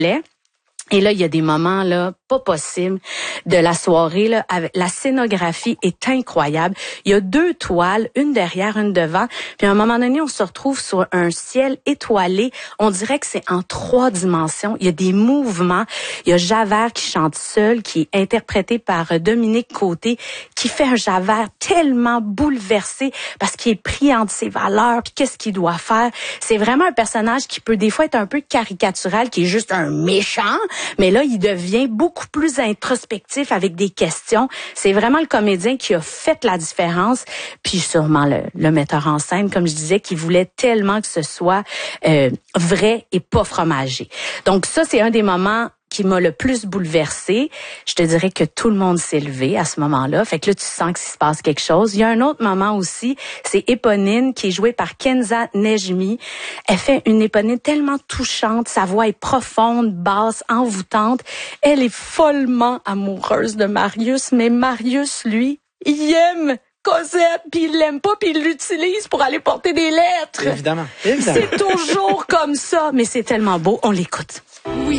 Et là, il y a des moments là pas possibles de la soirée là. Avec la scénographie est incroyable. Il y a 2 toiles, une derrière, une devant. Puis à un moment donné, on se retrouve sur un ciel étoilé. On dirait que c'est en 3 dimensions. Il y a des mouvements. Il y a Javert qui chante seul, qui est interprété par Dominique Côté, qui fait un Javert tellement bouleversé parce qu'il est pris entre ses valeurs. Puis qu'est-ce qu'il doit faire? C'est vraiment un personnage qui peut des fois être un peu caricatural, qui est juste un méchant. Mais là, il devient beaucoup plus introspectif avec des questions. C'est vraiment le comédien qui a fait la différence. Puis sûrement le metteur en scène, comme je disais, qui voulait tellement que ce soit vrai et pas fromager. Donc ça, c'est un des moments qui m'a le plus bouleversée. Je te dirais que tout le monde s'est levé à ce moment-là. Fait que là, tu sens qu'il se passe quelque chose. Il y a un autre moment aussi, c'est Éponine, qui est jouée par Kenza Nejmi. Elle fait une Éponine tellement touchante. Sa voix est profonde, basse, envoûtante. Elle est follement amoureuse de Marius, mais Marius, lui, il aime Cosette, puis il l'aime pas, puis il l'utilise pour aller porter des lettres. Évidemment. C'est toujours comme ça, mais c'est tellement beau. On l'écoute. Oui.